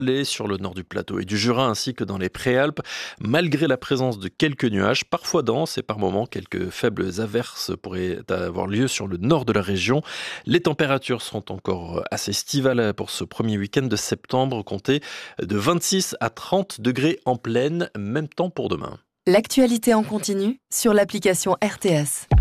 sur le nord du plateau et du Jura ainsi que dans les Préalpes, malgré la présence de quelques nuages, parfois denses et par moments quelques faibles averses pourraient avoir lieu sur le nord de la région. Les températures sont encore assez estivales pour ce premier week-end de septembre, comptez de 26 à 30 degrés en pleine, même temps pour demain. L'actualité en continu sur l'application RTS.